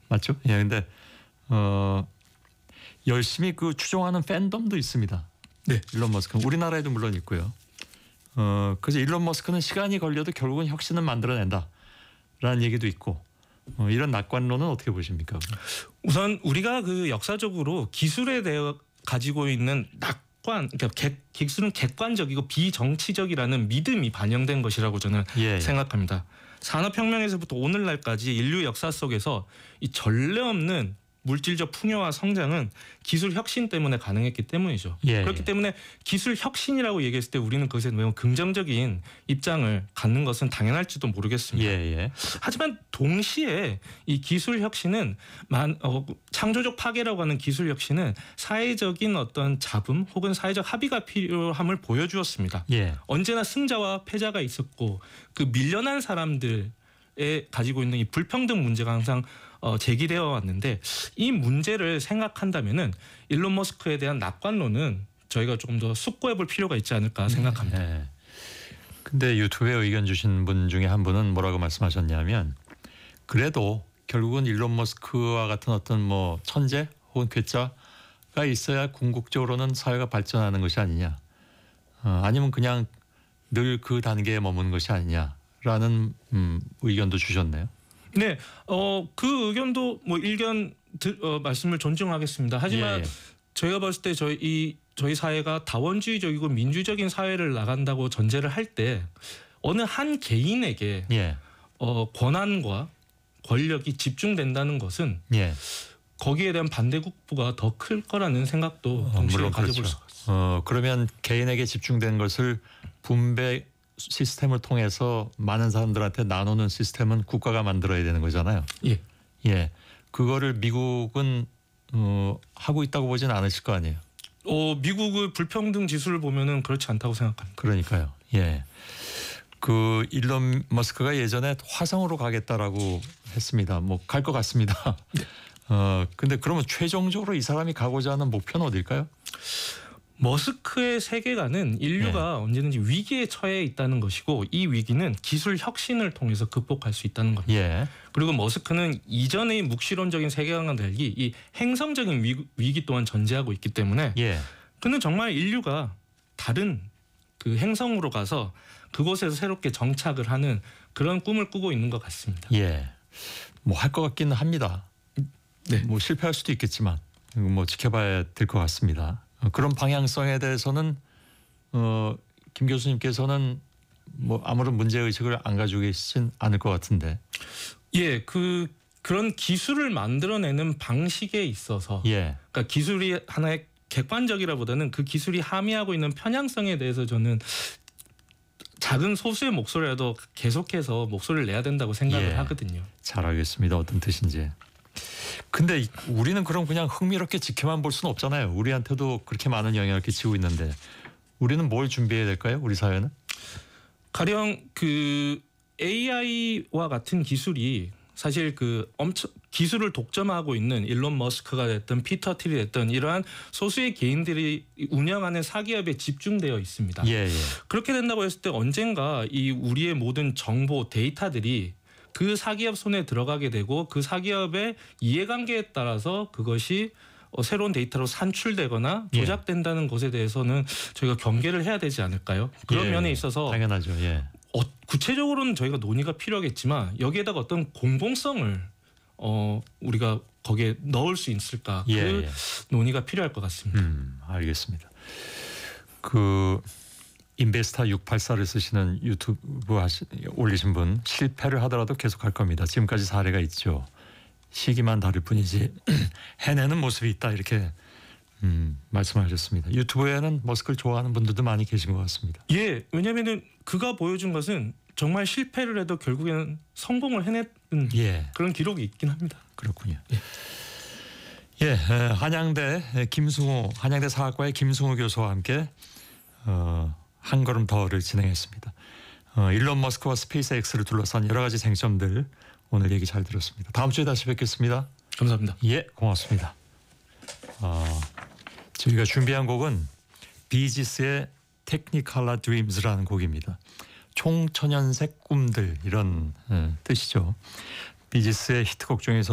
맞죠? 예, 근데 열심히 그 추종하는 팬덤도 있습니다. 네. 일론 머스크 우리나라에도 물론 있고요. 그래서 일론 머스크는 시간이 걸려도 결국은 혁신은 만들어낸다라는 얘기도 있고 이런 낙관론은 어떻게 보십니까? 우선 우리가 그 역사적으로 기술에 대해 가지고 있는 그러니까 기술은 객관적이고 비정치적이라는 믿음이 반영된 것이라고 저는 예. 생각합니다. 산업혁명에서부터 오늘날까지 인류 역사 속에서 이 전례 없는 물질적 풍요와 성장은 기술 혁신 때문에 가능했기 때문이죠. 예. 그렇기 때문에 기술 혁신이라고 얘기했을 때 우리는 그것에 매우 긍정적인 입장을 갖는 것은 당연할지도 모르겠습니다. 예. 하지만 동시에 이 기술 혁신은 창조적 파괴라고 하는 기술 혁신은 사회적인 어떤 잡음 혹은 사회적 합의가 필요함을 보여주었습니다. 예. 언제나 승자와 패자가 있었고 그 밀려난 사람들에 가지고 있는 이 불평등 문제가 항상 제기되어 왔는데 이 문제를 생각한다면은 일론 머스크에 대한 낙관론은 저희가 조금 더 숙고해 볼 필요가 있지 않을까 생각합니다. 네. 근데 유튜브에 의견 주신 분 중에 한 분은 뭐라고 말씀하셨냐면 그래도 결국은 일론 머스크와 같은 어떤 뭐 천재 혹은 괴짜가 있어야 궁극적으로는 사회가 발전하는 것이 아니냐. 아니면 그냥 늘 그 단계에 머무는 것이 아니냐라는 의견도 주셨네요. 네, 그 의견도 뭐 말씀을 존중하겠습니다. 하지만 예. 저희가 봤을 때 저희 사회가 다원주의적이고 민주적인 사회를 나간다고 전제를 할 때 어느 한 개인에게 예. 권한과 권력이 집중된다는 것은 예. 거기에 대한 반대국부가 더 클 거라는 생각도 동시에 물론 가져볼 그렇죠. 수가 있습니다. 그러면 개인에게 집중된 것을 분배 시스템을 통해서 많은 사람들한테 나누는 시스템은 국가가 만들어야 되는 거잖아요. 예. 예. 그거를 미국은 하고 있다고 보진 않으실 거 아니에요. 미국의 불평등 지수를 보면은 그렇지 않다고 생각합니다. 그러니까요. 예. 그 일론 머스크가 예전에 화성으로 가겠다라고 했습니다. 뭐 갈 것 같습니다. 근데 그러면 최종적으로 이 사람이 가고자 하는 목표는 어딜까요? 머스크의 세계관은 인류가 네. 언제든지 위기에 처해 있다는 것이고 이 위기는 기술 혁신을 통해서 극복할 수 있다는 겁니다. 예. 그리고 머스크는 이전의 묵시론적인 세계관과 달리 이 행성적인 위기 또한 전제하고 있기 때문에 예. 그는 정말 인류가 다른 그 행성으로 가서 그곳에서 새롭게 정착을 하는 그런 꿈을 꾸고 있는 것 같습니다. 예. 뭐 할 것 같기는 합니다. 네. 뭐 실패할 수도 있겠지만 뭐 지켜봐야 될 것 같습니다. 그런 방향성에 대해서는 김 교수님께서는 뭐 아무런 문제 의식을 안 가지고 계시진 않을 것 같은데. 예, 그런 기술을 만들어내는 방식에 있어서, 예. 그러니까 기술이 하나의 객관적이라보다는 그 기술이 함의하고 있는 편향성에 대해서 저는 작은 소수의 목소리라도 계속해서 목소리를 내야 된다고 생각을 예. 하거든요. 잘 알겠습니다. 어떤 뜻인지. 근데 우리는 그럼 그냥 흥미롭게 지켜만 볼 수는 없잖아요. 우리한테도 그렇게 많은 영향을 끼치고 있는데 우리는 뭘 준비해야 될까요? 우리 사회는? 가령 그 AI와 같은 기술이 사실 그 기술을 독점하고 있는 일론 머스크가 됐든 피터 틸이 됐든 이러한 소수의 개인들이 운영하는 사기업에 집중되어 있습니다. 예. 그렇게 된다고 했을 때 언젠가 이 우리의 모든 정보 데이터들이 그 사기업 손에 들어가게 되고 그 사기업의 이해관계에 따라서 그것이 새로운 데이터로 산출되거나 조작된다는 것에 대해서는 저희가 경계를 해야 되지 않을까요? 그런 면에 있어서 당연하죠. 예. 구체적으로는 저희가 논의가 필요하겠지만 여기에다가 어떤 공공성을 우리가 거기에 넣을 수 있을까? 그 논의가 필요할 것 같습니다. 알겠습니다. 그 인베스타 684를 쓰시는 유튜브 올리신 분 실패를 하더라도 계속할 겁니다. 지금까지 사례가 있죠. 시기만 다를 뿐이지 해내는 모습이 있다 이렇게 말씀하셨습니다. 유튜브에는 머스크를 좋아하는 분들도 많이 계신 것 같습니다. 예, 왜냐하면 그가 보여준 것은 정말 실패를 해도 결국에는 성공을 해내는 그런 기록이 있긴 합니다. 그렇군요. 예, 한양대 사학과의 김승호 교수와 함께 한 걸음 더를 진행했습니다. 일론 머스크와 스페이스X를 둘러싼 여러 가지 쟁점들 오늘 얘기 잘 들었습니다. 다음 주에 다시 뵙겠습니다. 감사합니다. 예, 고맙습니다. 저희가 준비한 곡은 비지스의 테크니컬라 드림즈라는 곡입니다. 총천연색 꿈들 이런 뜻이죠. 비지스의 히트곡 중에서